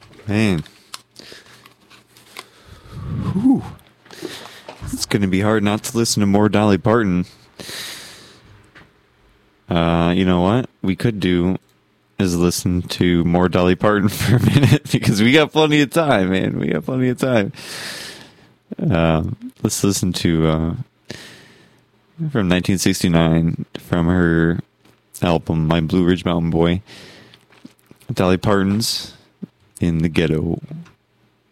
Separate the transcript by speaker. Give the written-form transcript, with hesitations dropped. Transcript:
Speaker 1: Man. Whew. It's going to be hard not to listen to more Dolly Parton. You know what we could do is listen to more Dolly Parton for a minute, because we got plenty of time, man. We got plenty of time. Let's listen to from 1969 from her album My Blue Ridge Mountain Boy, Dolly Parton's In the Ghetto.